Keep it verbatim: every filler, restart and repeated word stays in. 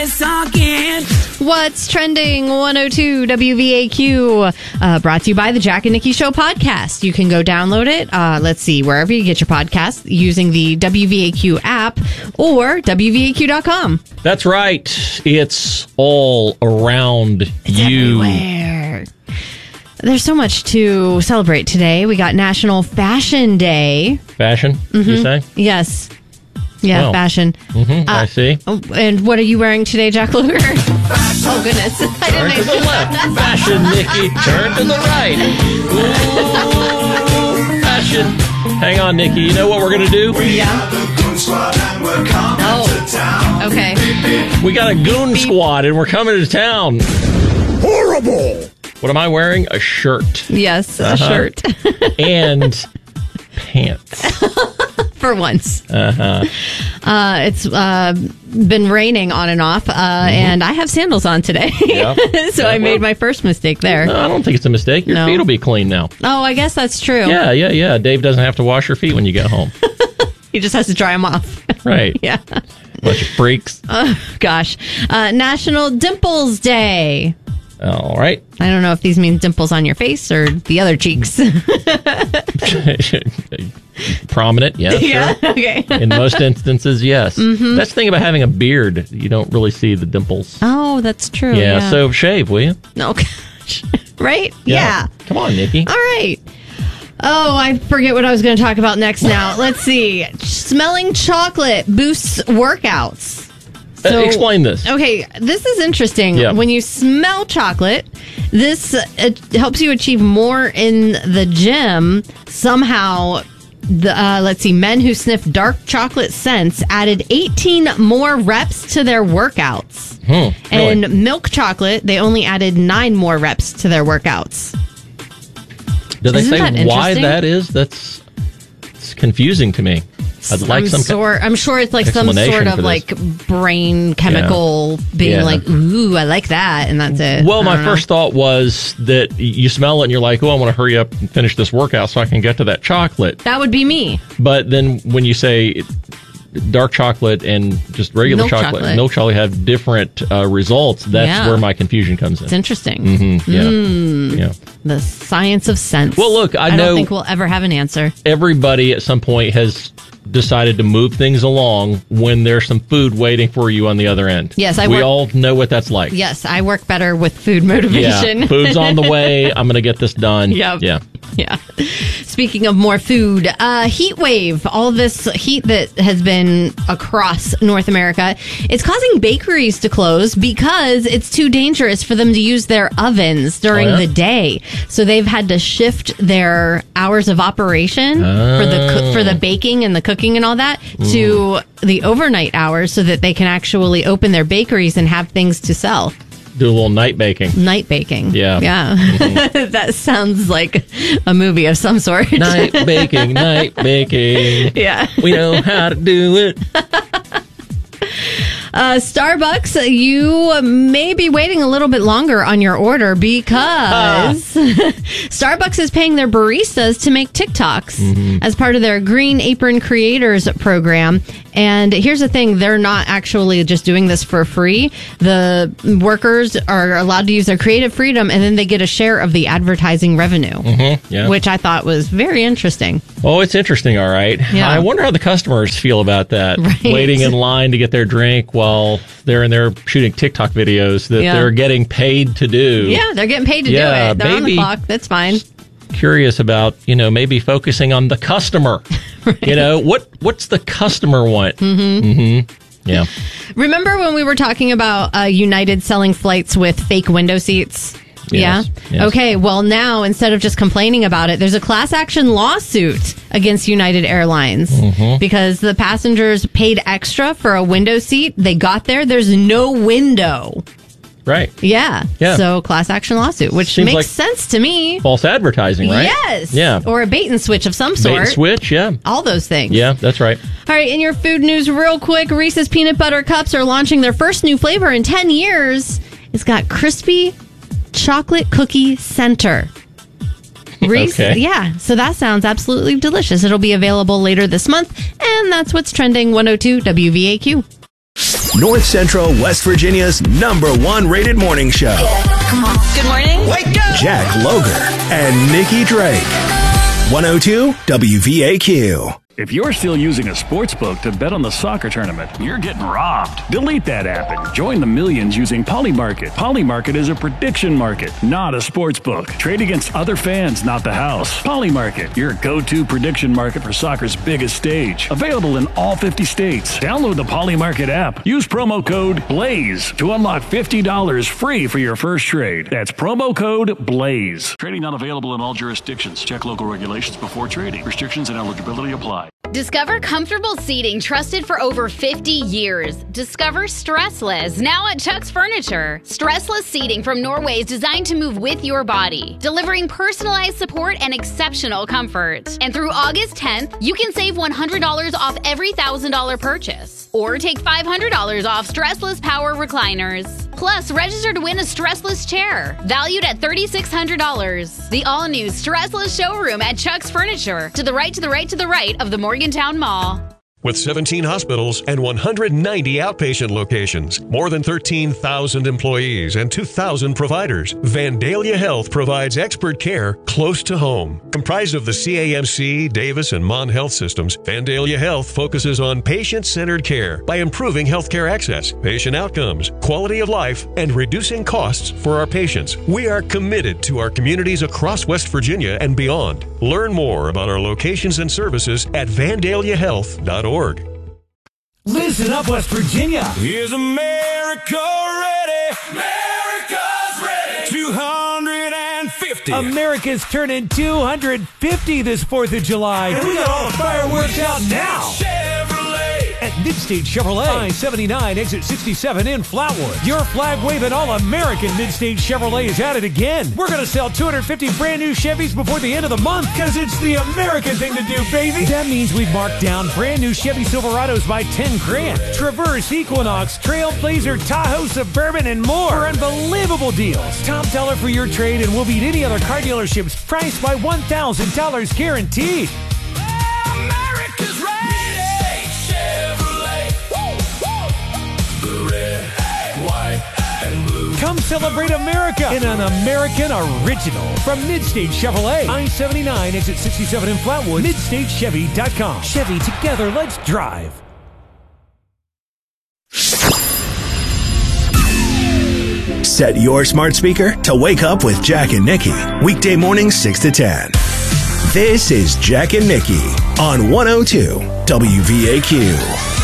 this again. What's trending? one oh two W V A Q, uh, brought to you by the Jack and Nikki Show podcast. You can go download it. Uh, let's see, wherever you get your podcast using the W V A Q app or W V A Q dot com. That's right. It's all around It's you. everywhere. There's so much to celebrate today. We got National Fashion Day. Fashion, Mm-hmm. you say? Yes. Yeah, Wow. fashion. Mm-hmm, Uh, I see. Oh, and what are you wearing today, Jack Luger? Oh, goodness. I Turn to the left. Fashion, Nikki. Turn to the right. Ooh, fashion. Hang on, Nikki. You know what we're going to do? Yeah. Oh, okay. We got a goon squad, and we're coming to town. Horrible. What am I wearing? A shirt. Yes, a Uh-huh. shirt. And pants. For once. Uh-huh. Uh, it's uh, been raining on and off, uh, Mm-hmm. and I have sandals on today. Yep. so Yeah, I made well- my first mistake there. No, I don't think it's a mistake. Your No. feet will be clean now. Oh, I guess that's true. Yeah, yeah, yeah. Dave doesn't have to wash your feet when you get home. He just has to dry them off. Right. Yeah. Bunch of freaks. Oh, gosh. Uh, National Dimples Day. All right. I don't know if these mean dimples on your face or the other cheeks. Prominent, yeah, Yeah, sure. okay. In most instances, yes. Mhm. That's the thing about having a beard. You don't really see the dimples. Oh, that's true. yeah, Yeah. so shave, will you? No, gosh. Right? Yeah. Come on, Nikki. All right. Oh, I forget what I was going to talk about next now. Let's see. Smelling chocolate boosts workouts. Uh, explain this. Okay, this is interesting. Yeah. When you smell chocolate, this uh, it helps you achieve more in the gym. Somehow, the uh, let's see, men who sniff dark chocolate scents added eighteen more reps to their workouts. Hmm, really? And milk chocolate, they only added nine more reps to their workouts. Do they Isn't say that why interesting? that is? That's it's confusing to me. I'd like I'm, some. sor- I'm sure it's like some explanation sort of for this. like brain chemical being Yeah. like, ooh, I like that, and that's it. Well, I my don't know. first thought was that you smell it and you're like, oh, I want to hurry up and finish this workout so I can get to that chocolate. That would be me. But then when you say dark chocolate and just regular Milk chocolate, chocolate. and milk chocolate have different uh, results, that's Yeah. where my confusion comes in. It's interesting. Mm-hmm, yeah. Mm. Yeah. The science of scent. Well, look, I I know- don't think we'll ever have an answer. Everybody at some point has decided to move things along when there's some food waiting for you on the other end. Yes, I we work- all know what that's like. Yes, I work better with food motivation. Yeah, food's on the way. I'm going to get this done. Yep. Yeah. Yeah. Speaking of more food, uh, heat wave, all this heat that has been across North America, it's causing bakeries to close because it's too dangerous for them to use their ovens during Oh, yeah? the day. So they've had to shift their hours of operation for the coo- for the baking and the cooking and all that to the overnight hours so that they can actually open their bakeries and have things to sell. Do a little night baking. Night baking. Yeah. Yeah. That sounds like a movie of some sort. Night baking, night baking. Yeah. We know how to do it. Uh, Starbucks, you may be waiting a little bit longer on your order because Starbucks is paying their baristas to make TikToks Mm-hmm. as part of their Green Apron Creators program. And here's the thing, they're not actually just doing this for free. The workers are allowed to use their creative freedom and then they get a share of the advertising revenue, Mm-hmm. Yeah. which I thought was very interesting. Oh, it's interesting, all right. Yeah. I wonder how the customers feel about that. Right. Waiting in line to get their drink while they're in there shooting TikTok videos that Yeah. they're getting paid to do. Yeah, they're getting paid to Yeah, do it. They're on the maybe- clock. That's fine. Curious about, you know, maybe focusing on the customer. You know, what what's the customer want? Mm-hmm. Mm-hmm. Yeah. Remember when we were talking about uh, United selling flights with fake window seats? Yes, Yeah. yes. Okay. Well, now instead of just complaining about it, there's a class action lawsuit against United Airlines Mm-hmm. because the passengers paid extra for a window seat. They got there. There's no window. Right. Yeah. Yeah. So class action lawsuit, which Seems makes like sense to me. False advertising, right? Yes. Yeah. Or a bait and switch of some Bait sort. and switch, yeah. All those things. Yeah, that's right. All right, in your food news, real quick, Reese's Peanut Butter Cups are launching their first new flavor in ten years. It's got crispy chocolate cookie center. Reese, Okay. yeah, so that sounds absolutely delicious. It'll be available later this month, and that's what's trending one oh two W V A Q. North Central West Virginia's number one rated morning show. Come on. Good morning. Wake up. Jack Loger and Nikki Drake. one oh two W V A Q. If you're still using a sports book to bet on the soccer tournament, you're getting robbed. Delete that app and join the millions using Polymarket. Polymarket is a prediction market, not a sports book. Trade against other fans, not the house. Polymarket, your go-to prediction market for soccer's biggest stage. Available in all fifty states. Download the Polymarket app. Use promo code BLAZE to unlock fifty dollars free for your first trade. That's promo code BLAZE. Trading not available in all jurisdictions. Check local regulations before trading. Restrictions and eligibility apply. Discover comfortable seating trusted for over fifty years. Discover Stressless, now at Chuck's Furniture. Stressless seating from Norway is designed to move with your body, delivering personalized support and exceptional comfort. And through August tenth, you can save one hundred dollars off every one thousand dollars purchase. Or take five hundred dollars off Stressless Power Recliners. Plus, register to win a Stressless chair, valued at three thousand six hundred dollars. The all-new Stressless showroom at Chuck's Furniture, to the right, to the right, to the right of the Morgantown Mall. With seventeen hospitals and one hundred ninety outpatient locations, more than thirteen thousand employees, and two thousand providers, Vandalia Health provides expert care close to home. Comprised of the C A M C, Davis, and Mon Health systems, Vandalia Health focuses on patient-centered care by improving healthcare access, patient outcomes, quality of life, and reducing costs for our patients. We are committed to our communities across West Virginia and beyond. Learn more about our locations and services at vandalia health dot org. Listen up, West Virginia. Is America ready? America's ready. two hundred fifty. America's turning two hundred fifty this fourth of July. And we got all the fireworks out now. Chevrolet. At Midstate Chevrolet, I seventy-nine, exit sixty-seven in Flatwood. Your flag-waving all-American Midstate Chevrolet is at it again. We're going to sell two hundred fifty brand new Chevys before the end of the month, because it's the American thing to do, baby. That means we've marked down brand new Chevy Silverados by ten grand. Traverse, Equinox, Trailblazer, Tahoe, Suburban, and more for unbelievable deals. Top dollar for your trade, and we'll beat any other car dealerships priced by one thousand dollars guaranteed. America's ready. Come celebrate America in an American original from Midstate Chevrolet. I seventy-nine, exit sixty-seven in Flatwood. Midstate Chevy dot com. Chevy, together, let's drive. Set your smart speaker to wake up with Jack and Nikki. Weekday mornings six to ten. This is Jack and Nikki on one oh two W V A Q.